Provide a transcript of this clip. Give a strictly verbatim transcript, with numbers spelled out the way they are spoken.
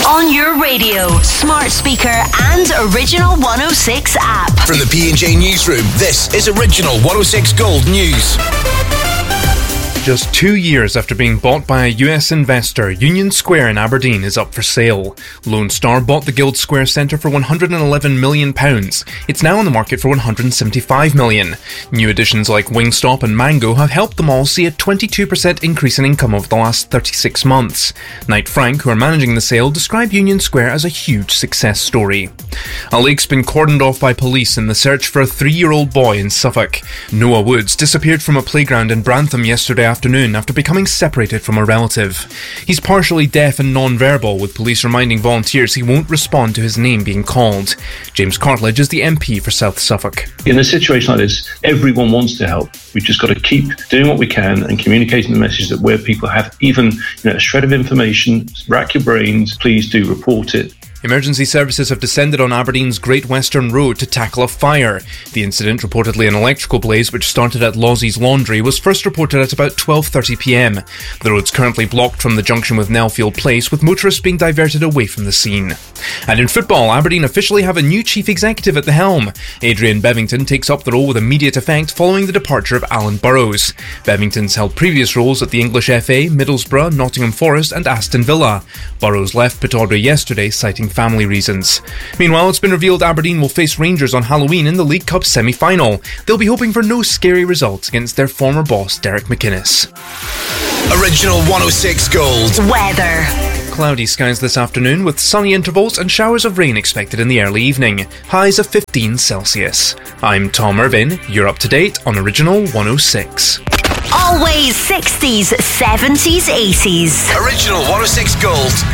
On your radio, smart speaker and Original one oh six app. From the P and J Newsroom, this is Original one oh six Gold News. Just two years after being bought by a U S investor, Union Square in Aberdeen is up for sale. Lone Star bought the Guild Square Centre for one hundred eleven million pounds. It's now on the market for one hundred seventy-five million pounds. New additions like Wingstop and Mango have helped them all see a twenty-two percent increase in income over the last thirty-six months. Knight Frank, who are managing the sale, describe Union Square as a huge success story. A lake's been cordoned off by police in the search for a three-year-old boy in Suffolk. Noah Woods disappeared from a playground in Brantham yesterday afternoon after becoming separated from a relative. He's partially deaf and non-verbal, with police reminding volunteers he won't respond to his name being called. James Cartledge is the M P for South Suffolk. In a situation like this, everyone wants to help. We've just got to keep doing what we can and communicating the message that where people have even you know, a shred of information, rack your brains, please do report it. Emergency services have descended on Aberdeen's Great Western Road to tackle a fire. The incident, reportedly an electrical blaze which started at Lozzie's Laundry, was first reported at about twelve thirty p m. The road's currently blocked from the junction with Nellfield Place, with motorists being diverted away from the scene. And in football, Aberdeen officially have a new chief executive at the helm. Adrian Bevington takes up the role with immediate effect following the departure of Alan Burrows. Bevington's held previous roles at the English F A, Middlesbrough, Nottingham Forest and Aston Villa. Burrows left Pittodrie yesterday, citing family reasons. Meanwhile, it's been revealed Aberdeen will face Rangers on Halloween in the League Cup semi-final. They'll be hoping for no scary results against their former boss, Derek McInnes. Original one oh six Gold. Weather. Cloudy skies this afternoon with sunny intervals and showers of rain expected in the early evening. Highs of fifteen Celsius. I'm Tom Irvin. You're up to date on Original one oh six. Always sixties, seventies, eighties. Original one oh six Gold.